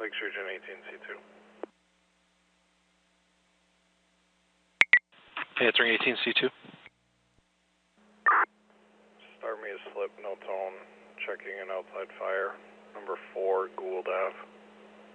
Lakes Region 18C2. Hey, it's Ring 18C2. Start me a slip, no tone. Checking an outside fire. Number 4, Gould Ave.